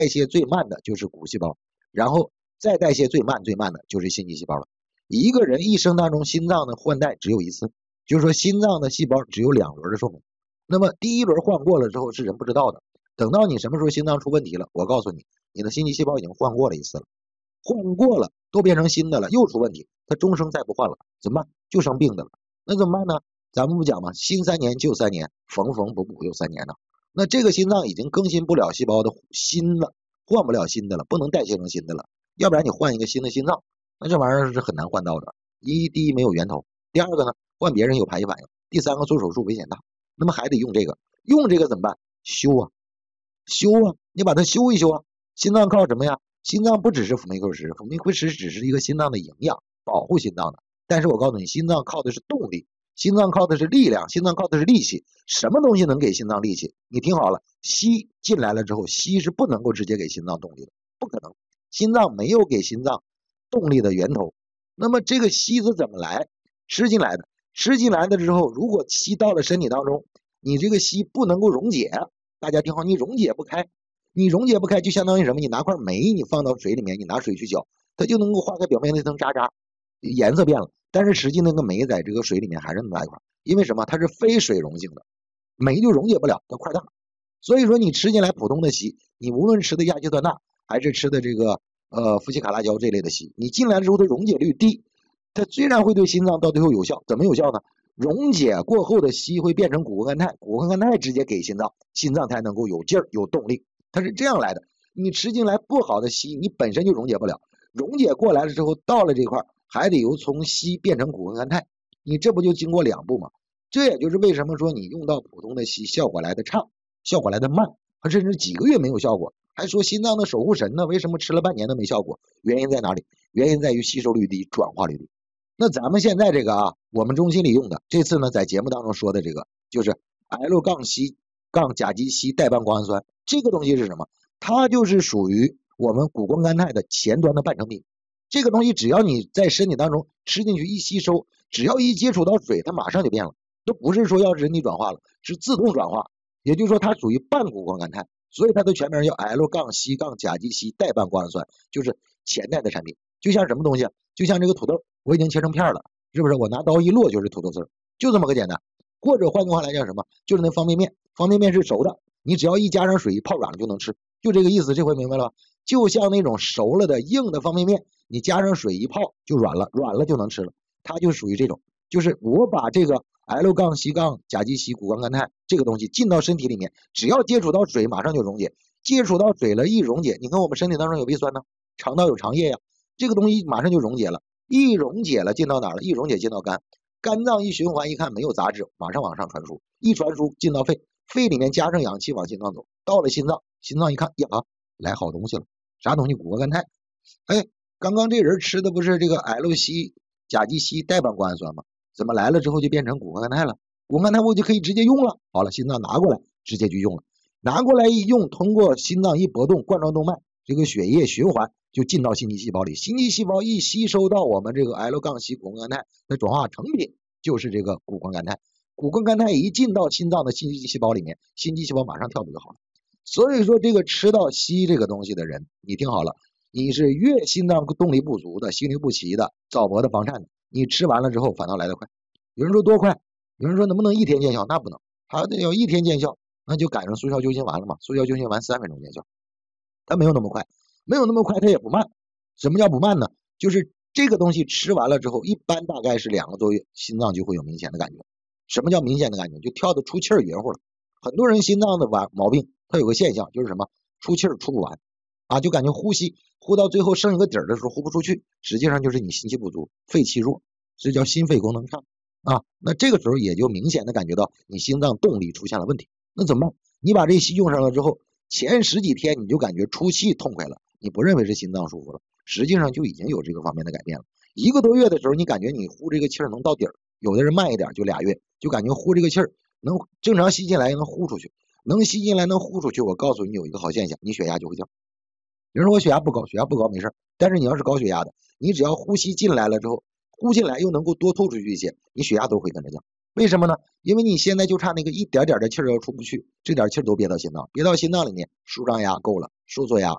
代谢最慢的就是骨细胞，然后再代谢最慢的就是心肌细胞了。一个人一生当中心脏的换代只有一次，就是说心脏的细胞只有2轮的寿命。那么第一轮换过了之后是人不知道的，等到你什么时候心脏出问题了，我告诉你，你的心肌细胞已经换过了一次了，换过了都变成新的了，又出问题，它终生再不换了，怎么办？就生病的了。那怎么办呢？咱们不讲吗？新3年旧3年，缝缝补补又3年呢。那这个心脏已经更新不了细胞的新了，换不了新的了，不能代谢成新的了，要不然你换一个新的心脏，那这玩意儿是很难换到的。第一没有源头，第二个呢，换别人有排异反应，第三个做手术危险大，那么还得用这个，用这个怎么办？修啊，你把它修一修啊。心脏靠什么呀？心脏不只是辅酶 Q10，辅酶 Q10只是一个心脏的营养，保护心脏的。但是我告诉你，心脏靠的是动力，心脏靠的是力量，心脏靠的是力气。什么东西能给心脏力气？你听好了，硒进来了之后，硒是不能够直接给心脏动力的，不可能。心脏没有给心脏动力的源头。那么这个硒是怎么来？吃进来的。吃进来的之后，如果硒到了身体当中，你这个硒不能够溶解，大家听好，你溶解不开，就相当于什么？你拿块煤，你放到水里面，你拿水去搅，它就能够化开表面那层渣渣，颜色变了，但是实际那个煤在这个水里面还是那么大一块，因为什么？它是非水溶性的，煤就溶解不了，它块大。所以说你吃进来普通的硒，你无论吃的亚基酸钠还是吃的这个氟西卡拉胶这类的硒，你进来之后的溶解率低，它虽然会对心脏到最后有效，怎么有效呢？溶解过后的硒会变成谷胱甘肽，谷胱甘肽直接给心脏，心脏才能够有劲儿有动力，它是这样来的。你吃进来不好的硒，你本身就溶解不了，溶解过来了之后，到了这块还得由从硒变成谷胱甘肽，你这不就经过2步吗？这也就是为什么说你用到普通的硒效果来的差，效果来的慢，甚至几个月没有效果，还说心脏的守护神呢，为什么吃了半年都没效果？原因在哪里？原因在于吸收率低，转化率低。那咱们现在这个啊，我们中心里用的，这次呢在节目当中说的这个，就是 L-硒-甲基硒代半胱氨酸，这个东西是什么？它就是属于我们谷胱甘肽的前端的半成品。这个东西只要你在身体当中吃进去一吸收，只要一接触到水，它马上就变了，都不是说要人体转化了，是自动转化。也就是说它属于半谷胱甘肽，所以它的全名叫 L-硒-甲基硒代半胱氨酸，就是前代的产品。就像什么东西？就像这个土豆，我已经切成片了，是不是？我拿刀一落就是土豆丝，就这么个简单。或者换句话来讲什么？就是那方便面，方便面是熟的，你只要一加上水一泡软了就能吃，就这个意思。这回明白了吧？就像那种熟了的硬的方便面，你加上水一泡就软了，软了就能吃了。它就属于这种，就是我把这个 L-硒-甲基硒谷胱甘肽这个东西进到身体里面，只要接触到水马上就溶解，接触到水了一溶解，你看我们身体当中有胃酸呢，肠道有肠液呀，这个东西马上就溶解了，一溶解了进到哪儿了？一溶解进到肝，肝脏一循环一看没有杂质，马上往上传输，一传输进到肺，肺里面加上氧气往心脏走，到了心脏，心脏一看呀，来好东西了，啥东西？谷胱甘肽。哎，刚刚这人吃的不是这个 L-硒-甲基硒代半胱氨酸吗？怎么来了之后就变成谷胱甘肽了？谷胱甘肽我就可以直接用了。好了，心脏拿过来直接就用了，拿过来一用，通过心脏一搏动，冠状动脉这个血液循环就进到心肌细胞里，心肌细胞一吸收到我们这个 L-硒谷胱甘肽的转化成品就是这个谷胱甘肽，谷胱甘肽一进到心脏的心肌细胞里面，心肌细胞马上跳动就好了。所以说这个吃到硒这个东西的人，你听好了，你是越心脏动力不足的、心律不齐的、早搏的、房颤的，你吃完了之后反倒来得快。有人说多快？有人说能不能1天见效？那不能，它得要1天见效，那就赶上速效救心丸了嘛。速效救心丸3分钟见效，它没有那么快，没有那么快，它也不慢。什么叫不慢呢？就是这个东西吃完了之后，一般大概是2个多月，心脏就会有明显的感觉。什么叫明显的感觉？就跳得出气儿匀乎了。很多人心脏的毛病，它有个现象就是什么？出气儿出不完啊，就感觉呼吸呼到最后剩一个底儿的时候呼不出去，实际上就是你心气不足，肺气弱，这叫心肺功能差啊。那这个时候也就明显的感觉到你心脏动力出现了问题。那怎么办？你把这硒用上了之后，前10几天你就感觉出气痛快了，你不认为是心脏舒服了，实际上就已经有这个方面的改变了。1个多月的时候，你感觉你呼这个气儿能到底儿，有的人慢一点就2月，就感觉呼这个气儿能正常吸进来能呼出去，能吸进来能呼出去。我告诉你有一个好现象，你血压就会降。有人说我血压不高，血压不高没事，但是你要是高血压的，你只要呼吸进来了之后，呼进来又能够多吐出去一些，你血压都会跟着降。为什么呢？因为你现在就差那个一点点的气儿要出不去，这点气儿都憋到心脏，憋到心脏里面，舒张压够了，收缩压